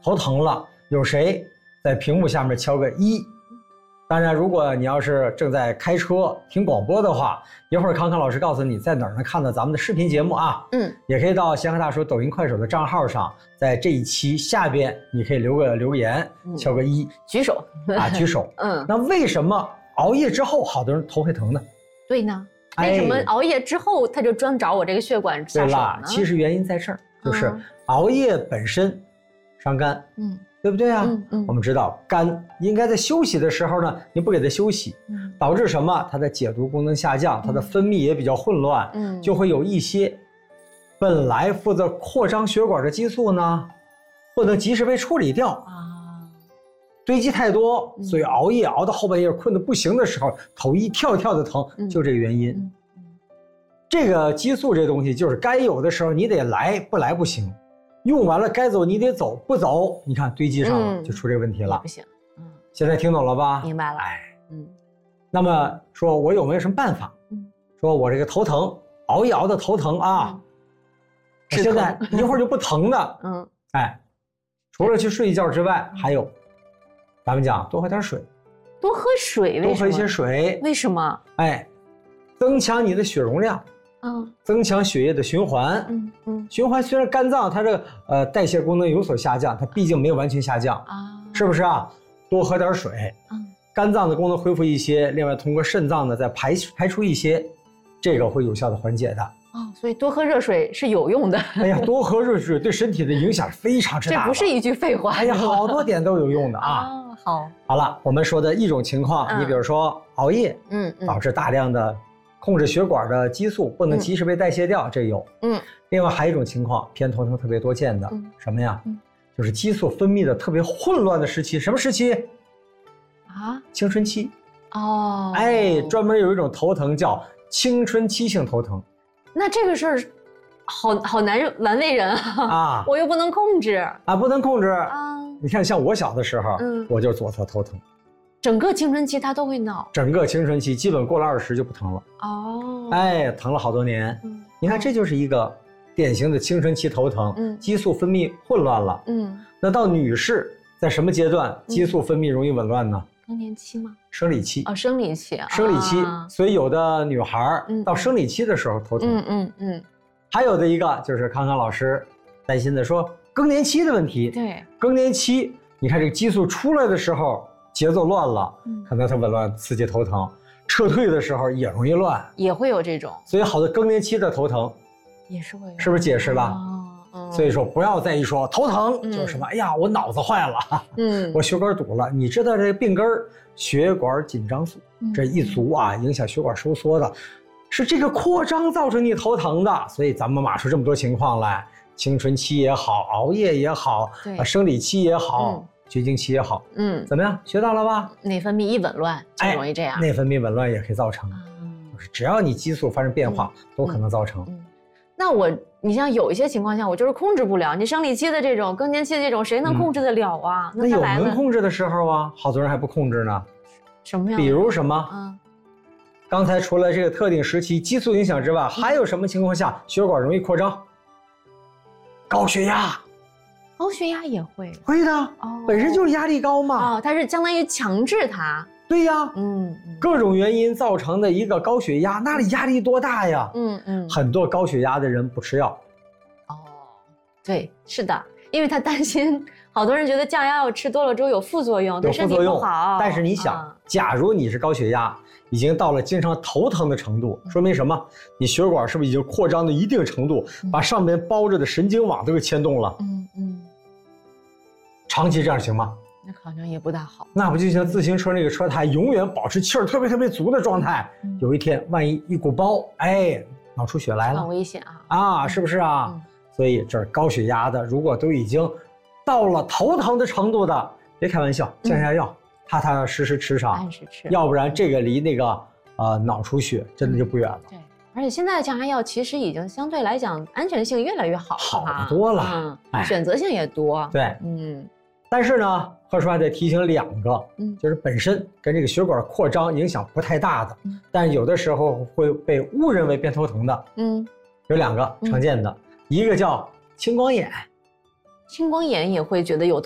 头疼了，有谁在屏幕下面敲个1。当然，如果你要是正在开车听广播的话，一会儿康康老师告诉你在哪儿能看到咱们的视频节目啊。也可以到闲课大叔抖音快手的账号上，在这一期下边你可以留个留言，敲个1， 举手啊，举手。那为什么熬夜之后好多人头会疼呢？ 对呢，为什么熬夜之后他就专找我这个血管下手呢？ 其实原因在这儿，就是熬夜本身伤肝。对不对啊？我们知道肝应该在休息的时候呢，你不给它休息，导致什么？它的解毒功能下降，它的分泌也比较混乱，就会有一些本来负责扩张血管的激素呢，不能及时被处理掉堆积太多，所以熬夜熬到后半夜困得不行的时候，头一跳一跳的疼，就这个原因。这个激素这东西就是该有的时候你得来，不来不行。用完了该走你得走，不走你看堆积上了，就出这个问题了。 不行。 现在听懂了吧？ 明白了。 那么说我有没有什么办法？说我这个头疼，熬一熬的头疼啊，现在一会儿就不疼的。除了去睡一觉之外，还有咱们讲多喝点水。 多喝水？ 多喝一些水。 为什么？ 增强你的血容量。增强血液的循环。循环虽然肝脏它这个代谢功能有所下降，它毕竟没有完全下降是不是啊？多喝点水，肝脏的功能恢复一些，另外通过肾脏呢再排出一些，这个会有效的缓解的。 所以多喝热水是有用的。 多喝热水对身体的影响非常之大。 这不是一句废话。 好多点都有用的啊。好了，我们说的一种情况，你比如说熬夜，导致大量的控制血管的激素不能及时被代谢掉，这有。另外还有一种情况，偏头疼特别多见的，什么呀？就是激素分泌的特别混乱的时期。什么时期？青春期。专门有一种头疼叫青春期性头疼。那这个事儿好难难为人啊！我又不能控制不能控制你看，像我小的时候，我就左侧头疼。 整个青春期它都会闹， 整个青春期基本过了20就不疼了。疼了好多年。你看，这就是一个典型的青春期头疼，激素分泌混乱了。那到女士在什么阶段激素分泌容易紊乱呢？ 更年期吗？ 生理期。 生理期。 生理期，所以有的女孩到生理期的时候头疼。还有的一个就是康康老师担心的说更年期的问题。 对， 更年期，你看这个激素出来的时候节奏乱了，可能它紊乱刺激头疼，撤退的时候也容易乱， 也会有这种。 所以好多更年期的头疼也是会有， 是不是解释了？所以说不要再一说头疼就是什么，我脑子坏了，我血管堵了。你知道这个病根儿血管紧张素这一足影响血管收缩的，是这个扩张造成你头疼的。所以咱们码出这么多情况来，青春期也好，熬夜也好，生理期也好，绝经期也好，怎么样？学到了吧？ 内分泌一紊乱就容易这样。 内分泌紊乱也可以造成，就是只要你激素发生变化，都可能造成。 那你像有一些情况下，我就是控制不了。你生理期的这种、更年期的这种，谁能控制得了啊？ 那有能控制的时候啊，好多人还不控制呢。 什么样？ 比如什么？刚才除了这个特定时期激素影响之外，还有什么情况下血管容易扩张？高血压。 高血压也会的，本身就是压力高嘛。 它是相当于强制它。 对呀，各种原因造成的一个高血压，那里压力多大呀？很多高血压的人不吃药。 对，是的，因为他担心，好多人觉得降压药吃多了之后有副作用，对身体不好。 但是你想，假如你是高血压，已经到了经常头疼的程度，说明什么？你血管是不是已经扩张到一定程度，把上面包着的神经网都给牵动了？长期这样行吗？ 那好像也不大好。 那不就像自行车那个车胎永远保持气儿特别足的状态，有一天万一一鼓包，脑出血来了， 很危险啊！ 是不是啊？所以这高血压的，如果都已经到了头疼的程度的，别开玩笑，降压药踏踏实实吃上， 按时吃， 要不然这个离那个脑出血真的就不远了。 对，而且现在的降压药其实已经相对来讲安全性越来越好， 好得多了， 选择性也多。 对，但是呢，贺叔还得提醒2个，就是本身跟这个血管扩张影响不太大的，但有的时候会被误认为偏头疼的，有2个常见的，一个叫青光眼。 青光眼也会觉得有